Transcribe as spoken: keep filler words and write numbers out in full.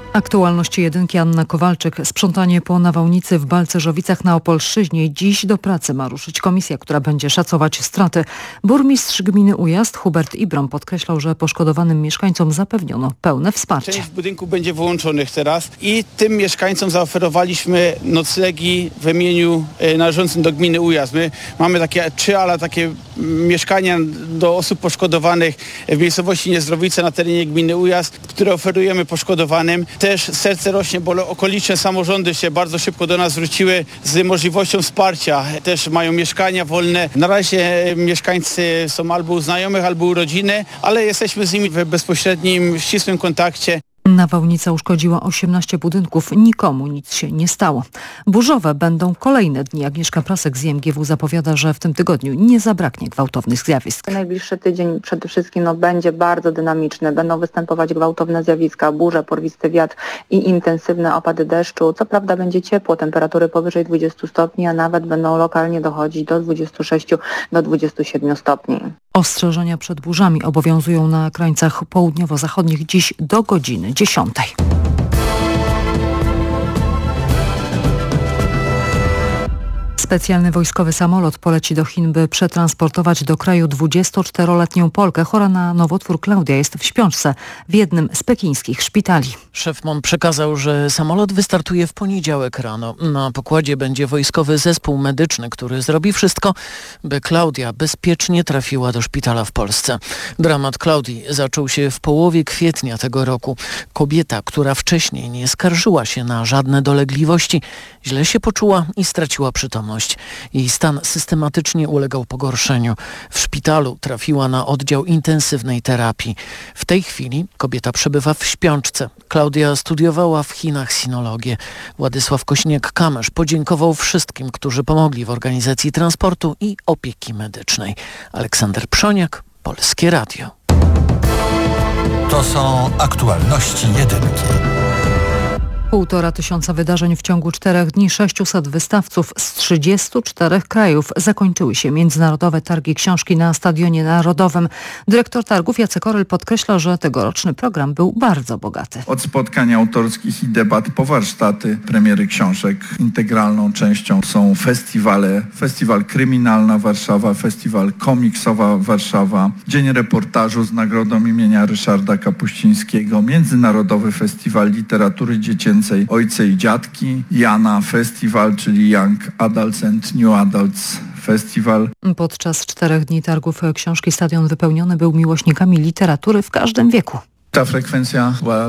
Aktualności jedynki, Anna Kowalczyk. Sprzątanie po nawałnicy w Balcerzowicach na Opolszczyźnie. Dziś do pracy ma ruszyć komisja, która będzie szacować straty. Burmistrz gminy Ujazd Hubert Ibrom podkreślał, że poszkodowanym mieszkańcom zapewniono pełne wsparcie. Część budynku będzie wyłączonych teraz i tym mieszkańcom zaoferowaliśmy noclegi w imieniu należącym do gminy Ujazd. My mamy takie trzy ala takie mieszkania do osób poszkodowanych w miejscowości Niezdrowice na terenie gminy Ujazd, które oferujemy poszkodowanym. Też serce rośnie, bo okoliczne samorządy się bardzo szybko do nas zwróciły z możliwością wsparcia. Też mają mieszkania wolne. Na razie mieszkańcy są albo u znajomych, albo u rodziny, ale jesteśmy z nimi w bezpośrednim, ścisłym kontakcie. Nawałnica uszkodziła osiemnaście budynków. Nikomu nic się nie stało. Burzowe będą kolejne dni. Agnieszka Prasek z I M G W zapowiada, że w tym tygodniu nie zabraknie gwałtownych zjawisk. Najbliższy tydzień przede wszystkim no, będzie bardzo dynamiczny. Będą występować gwałtowne zjawiska, burze, porwisty wiatr i intensywne opady deszczu. Co prawda będzie ciepło, temperatury powyżej dwudziestu stopni, a nawet będą lokalnie dochodzić do dwudziestu sześciu do dwudziestu siedmiu stopni. Ostrzeżenia przed burzami obowiązują na krańcach południowo-zachodnich dziś do godziny dziesiątej. Specjalny wojskowy samolot poleci do Chin, by przetransportować do kraju dwudziestoczteroletnią Polkę. Chora na nowotwór Klaudia jest w śpiączce w jednym z pekińskich szpitali. Szef M O N przekazał, że samolot wystartuje w poniedziałek rano. Na pokładzie będzie wojskowy zespół medyczny, który zrobi wszystko, by Klaudia bezpiecznie trafiła do szpitala w Polsce. Dramat Klaudii zaczął się w połowie kwietnia tego roku. Kobieta, która wcześniej nie skarżyła się na żadne dolegliwości, źle się poczuła i straciła przytomność. Jej stan systematycznie ulegał pogorszeniu. W szpitalu trafiła na oddział intensywnej terapii. W tej chwili kobieta przebywa w śpiączce. Klaudia studiowała w Chinach sinologię. Władysław Kośniak-Kamysz podziękował wszystkim, którzy pomogli w organizacji transportu i opieki medycznej. Aleksander Przoniak, Polskie Radio. To są aktualności jedynki. Półtora tysiąca wydarzeń w ciągu czterech dni, sześciuset wystawców z trzydziestu czterech krajów. Zakończyły się Międzynarodowe Targi Książki na Stadionie Narodowym. Dyrektor targów Jacek Oryl podkreśla, że tegoroczny program był bardzo bogaty. Od spotkań autorskich i debat po warsztaty, premiery książek. Integralną częścią są festiwale. Festiwal Kryminalna Warszawa, Festiwal Komiksowa Warszawa, Dzień Reportażu z nagrodą imienia Ryszarda Kapuścińskiego, Międzynarodowy Festiwal Literatury Dziecięcej Ojce i Dziadki, Jana Festiwal, czyli Young Adults and New Adults Festiwal. Podczas czterech dni targów książki stadion wypełniony był miłośnikami literatury w każdym wieku. Ta frekwencja była